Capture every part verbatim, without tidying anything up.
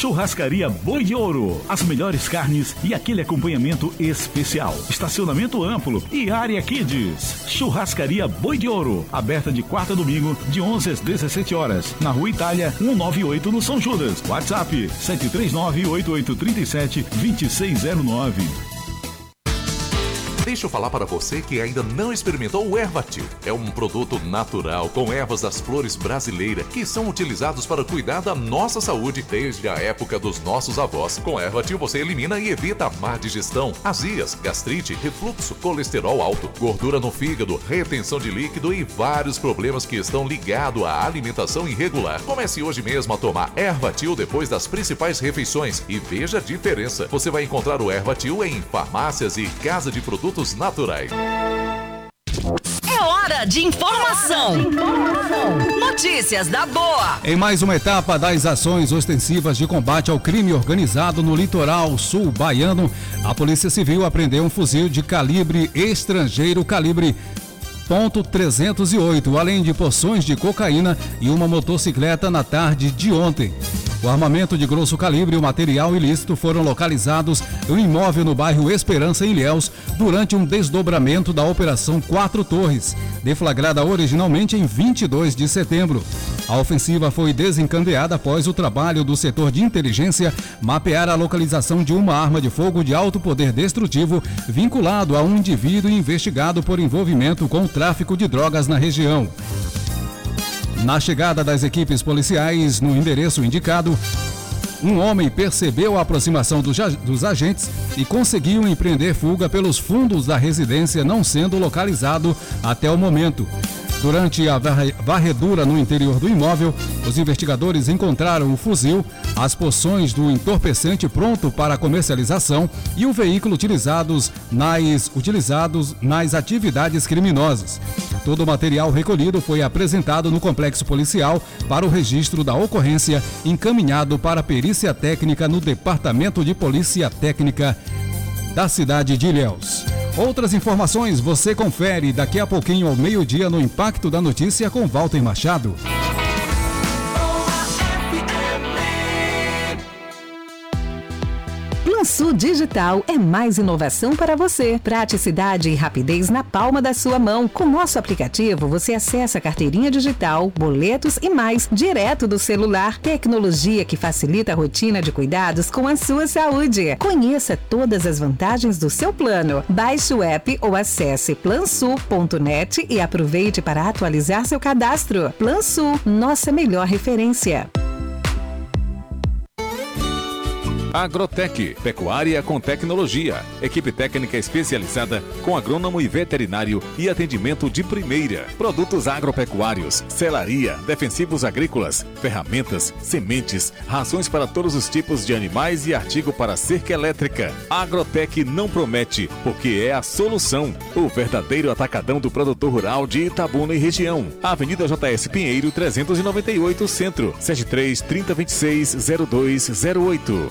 Churrascaria Boi de Ouro. As melhores carnes e aquele acompanhamento especial. Estacionamento amplo e área Kids. Churrascaria Boi de Ouro. Aberta de quarta a domingo, de onze às dezessete horas. Na Rua Itália, cento e noventa e oito, no São Judas. WhatsApp sete três nove, oito oito três sete, dois seis zero nove. Deixa eu falar para você que ainda não experimentou o Ervatil. É um produto natural com ervas das flores brasileiras que são utilizados para cuidar da nossa saúde desde a época dos nossos avós. Com Ervatil você elimina e evita a má digestão, azias, gastrite, refluxo, colesterol alto, gordura no fígado, retenção de líquido e vários problemas que estão ligados à alimentação irregular. Comece hoje mesmo a tomar Ervatil depois das principais refeições e veja a diferença. Você vai encontrar o Ervatil em farmácias e casa de produtos naturais. É hora de informação. Notícias da boa. Em mais uma etapa das ações ostensivas de combate ao crime organizado no litoral sul baiano, a Polícia Civil apreendeu um fuzil de calibre estrangeiro, calibre ponto trezentos e oito, além de porções de cocaína e uma motocicleta na tarde de ontem. O armamento de grosso calibre e o material ilícito foram localizados em um imóvel no bairro Esperança, em Ilhéus, durante um desdobramento da Operação Quatro Torres, deflagrada originalmente em vinte e dois de setembro. A ofensiva foi desencadeada após o trabalho do setor de inteligência mapear a localização de uma arma de fogo de alto poder destrutivo vinculado a um indivíduo investigado por envolvimento com o tráfico de drogas na região. Na chegada das equipes policiais no endereço indicado, um homem percebeu a aproximação dos, dos agentes e conseguiu empreender fuga pelos fundos da residência, não sendo localizado até o momento. Durante a varredura no interior do imóvel, os investigadores encontraram o fuzil, as porções do entorpecente pronto para comercialização e o veículo utilizados nas, utilizados nas atividades criminosas. Todo o material recolhido foi apresentado no complexo policial para o registro da ocorrência, encaminhado para a perícia técnica no Departamento de Polícia Técnica da cidade de Ilhéus. Outras informações você confere daqui a pouquinho ao meio-dia no Impacto da Notícia com Walter Machado. PlanSul Digital é mais inovação para você. Praticidade e rapidez na palma da sua mão. Com nosso aplicativo, você acessa a carteirinha digital, boletos e mais, direto do celular. Tecnologia que facilita a rotina de cuidados com a sua saúde. Conheça todas as vantagens do seu plano. Baixe o app ou acesse plansul ponto net e aproveite para atualizar seu cadastro. PlanSul, nossa melhor referência. Agrotec, pecuária com tecnologia. Equipe técnica especializada com agrônomo e veterinário e atendimento de primeira. Produtos agropecuários, selaria, defensivos agrícolas, ferramentas, sementes, rações para todos os tipos de animais e artigo para cerca elétrica. Agrotec não promete, porque é a solução. O verdadeiro atacadão do produtor rural de Itabuna e região. Avenida J S Pinheiro, trezentos e noventa e oito, Centro, sete três, trinta, vinte e seis, zero dois zero oito.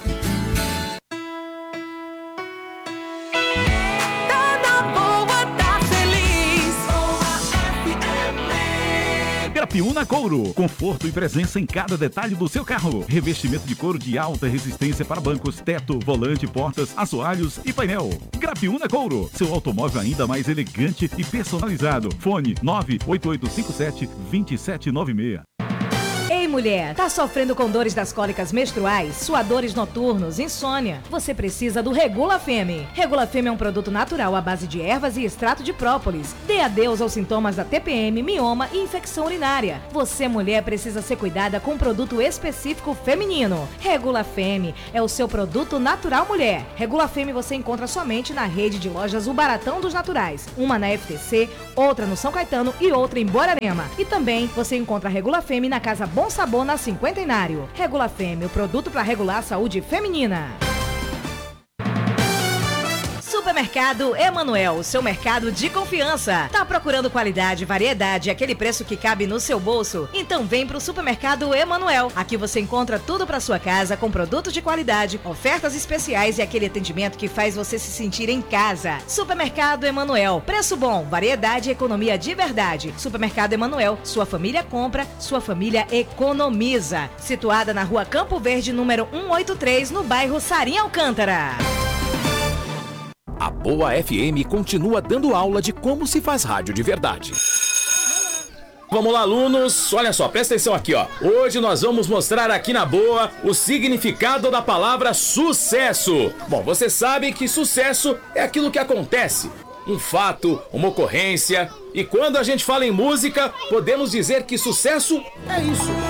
Grapiúna Couro, conforto e presença em cada detalhe do seu carro. Revestimento de couro de alta resistência para bancos, teto, volante, portas, assoalhos e painel. Grapiúna Couro, seu automóvel ainda mais elegante e personalizado. Fone nove oito oito cinco sete, dois sete nove seis. Ei, mulher, tá sofrendo com dores das cólicas menstruais, suadores noturnos, insônia? Você precisa do Regula Femme. Regula Femme é um produto natural à base de ervas e extrato de própolis. Dê adeus aos sintomas da T P M, mioma e infecção urinária. Você, mulher, precisa ser cuidada com um produto específico feminino. Regula Femme é o seu produto natural mulher. Regula Femme você encontra somente na rede de lojas O Baratão dos Naturais. Uma na F T C, outra no São Caetano e outra em Borarema. E também você encontra a Regula Femme na Casa Bom Sabor na Cinquentenário. Regula Femme, o produto para regular a saúde feminina. Supermercado Emanuel, seu mercado de confiança. Tá procurando qualidade, variedade e aquele preço que cabe no seu bolso? Então vem pro Supermercado Emanuel. Aqui você encontra tudo para sua casa com produtos de qualidade, ofertas especiais e aquele atendimento que faz você se sentir em casa. Supermercado Emanuel, preço bom, variedade e economia de verdade. Supermercado Emanuel, sua família compra, sua família economiza. Situada na Rua Campo Verde, número cento e oitenta e três, no bairro Sarim Alcântara. A Boa F M continua dando aula de como se faz rádio de verdade. Vamos lá, alunos, olha só, presta atenção aqui, ó. Hoje nós vamos mostrar aqui na Boa o significado da palavra sucesso. Bom, você sabe que sucesso é aquilo que acontece, um fato, uma ocorrência. E quando a gente fala em música, podemos dizer que sucesso é isso.